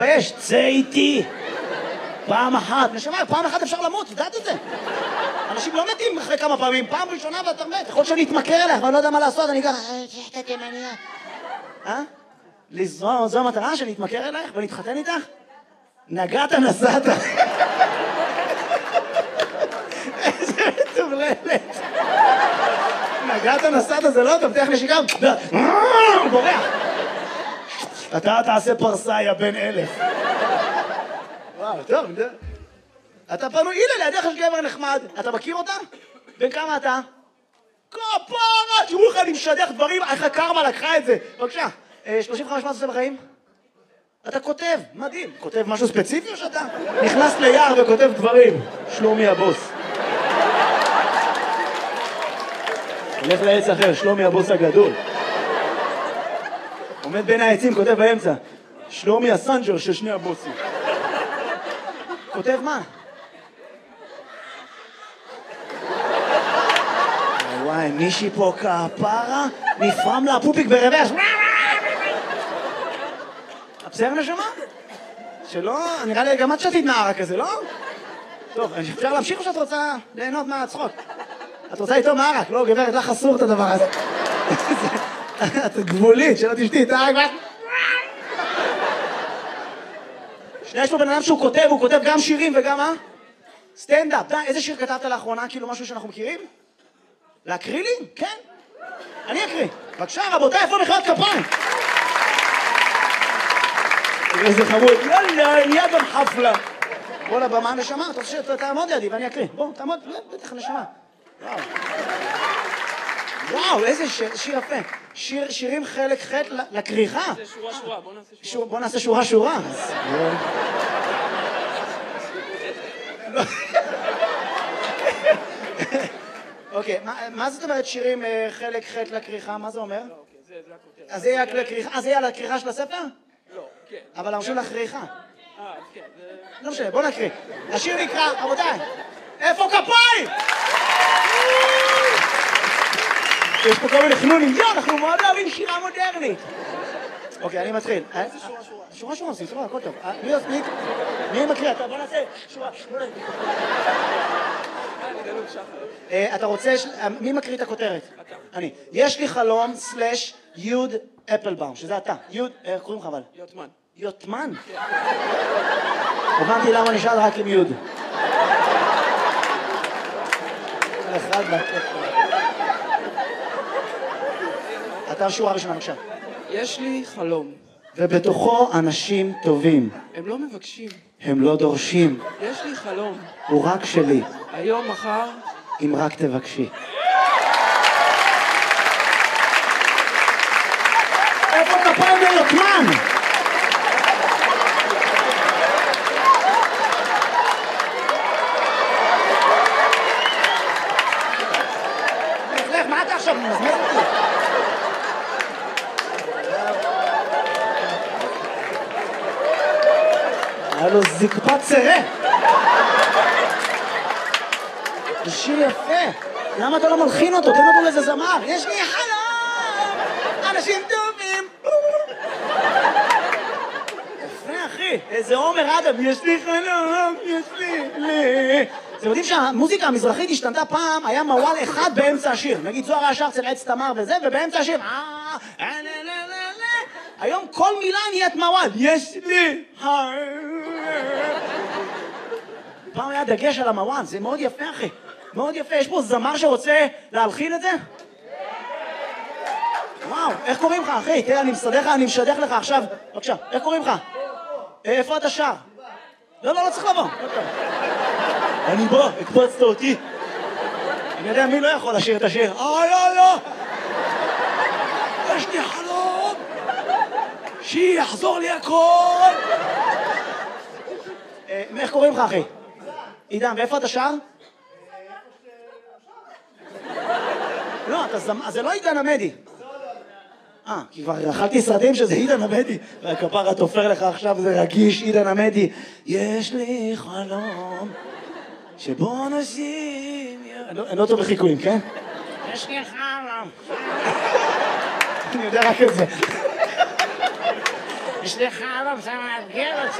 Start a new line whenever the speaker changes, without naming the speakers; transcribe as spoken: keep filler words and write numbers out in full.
יש, צא איתי. פעם אחת, נשמה, פעם אחת אפשר למות, יודעת את זה? אנשים לא מתים אחרי כמה פעמים, פעם ראשונה ואתה מת, יכול שאני אתמכר אליך, ואני לא יודע מה לעשות, אני ככה, שחטא תימניה. אה? לזרום, זו המטרה שאני אתמכר אלייך ואני אתחתן איתך? נגעת נסעת. איזה מטורללת. נגעת נסעת זה לא טוב, תלך נשיקה, הוא בורח. אתה תעשה פרסה, יא בן אלף. וואו, טוב, אתה פנוי, הנה לידיך יש גבר נחמד, אתה מכיר אותה? בן כמה אתה? כפרה, תראו לך, אני משדך דברים, איך הקרמה לקחה את זה. בבקשה, שלושים וחמש מה עושה בחיים? אתה כותב, מדהים. כותב משהו ספציפי או שאתה נכנס ליער וכותב דברים? שלומי הבוס. הולך לעץ אחר, שלומי הבוס הגדול. עומד בין העצים, כותב באמצע. שלומי הסנג'ר של שני הבוסים. כותב מה? וואי, מישהי פה כפרה, נפרם לה פופיק ברברס. בסדר נשמה? שלא, נראה לי גם את שתית נערה כזה, לא? טוב, אפשר להמשיך או שאת רוצה ליהנות מהצחוק? את רוצה איתו מערק, לא גברת, לך אסור את הדבר הזה. את גבולית, שלא תשתי את הערק. שנייה, יש פה בן אדם שהוא כותב, הוא כותב גם שירים וגם מה? סטנדאפ. די, איזה שיר כתבת לאחרונה? כאילו משהו שאנחנו מכירים? להקריא לי? כן. אני אקריא. בבקשה, רבותיי, איפה מחיאות כפיים? איזה חמוד. יאללה, נהיה גם חפלה. בוא לבמה נשמה, אתה רוצה שתעמוד לידי ואני אקריא. בוא, תעמוד, בטח נשמה. וואו. וואו, איזה שיר יפה. שיר, שירים חלק ח' לקריחה.
זה שורה שורה, בוא נעשה שורה.
בוא נעשה שורה שורה. אוקיי, מה זאת אומרת שירים חלק ח' לקריחה? מה זה אומר?
זה הכותרת.
אז זה יהיה לקריחה, אז זה יהיה לקריחה של הספר?
לא, כן.
אבל הרשו לקריחה.
אה, כן, זה...
לא משנה, בוא נקריא. השיר נקרא, רבותיי, איפה כפיים? יש פה כל מיני חנונים, יו, אנחנו מאוד אוהבים שירה מודרנית. אוקיי, אני מתחיל.
איזה שורה שורה?
שורה שורה עושים, סבבה, הכל טוב. מי מקריא? בוא נעשה שורה. אתה רוצה, מי מקריא את הכותרת?
אתה.
אני. יש לי חלום סלש יוד אפלבאום, שזה אתה. יוד, איך קוראים לך אבל?
יוטמן.
יוטמן? הבנתי למה נשאל רק עם יוד. אחד אתה שורה ראשונה, בבקשה.
יש לי חלום.
ובתוכו אנשים טובים.
הם לא מבקשים.
הם לא דורשים.
יש לי חלום.
הוא רק שלי.
היום, מחר.
אם רק תבקשי. איפה כפיים ליוטמן? לך, מה אתה עכשיו מזמז אותי? היה לו זקפת צרה. זה שיר יפה. למה אתה לא מלחין אותו? תן אותו לאיזה זמר. יש לי חלום, אנשים טובים. יפה, אחי. איזה עומר אדם. יש לי חלום, יש לי... לי. אתם יודעים שהמוזיקה המזרחית השתנתה פעם, היה מוואל אחד באמצע השיר. נגיד זוהר היה שר אצל עץ תמר וזה, ובאמצע השיר... היום כל מילה נהיית מוואל. יש לי... פעם היה דגש על המוואל, זה מאוד יפה, אחי. מאוד יפה. יש פה זמר שרוצה להלחין את זה? וואו, איך קוראים לך, אחי? תראה, אני מסדך לך, אני משדך לך עכשיו. בבקשה, איך קוראים לך? איפה אתה שר? לא, לא, לא צריך לבוא. אני בוא, הקפצת אותי. אני יודע מי לא יכול לשיר את השיר. אה, לא, לא. יש לי חלום. שיחזור לי הכל. איך קוראים לך, אחי? עידן, ואיפה אתה שר? לא, זה לא עידן עמדי. אה, כי כבר אכלתי סרטים שזה עידן עמדי. והכפרה תופר לך עכשיו, זה רגיש, עידן עמדי. יש לי חלום שבו נשים... אני לא טוב בחיקויים, כן? יש לי חלום. אני יודע רק את זה. יש לי חלום, זה מאתגר אותי.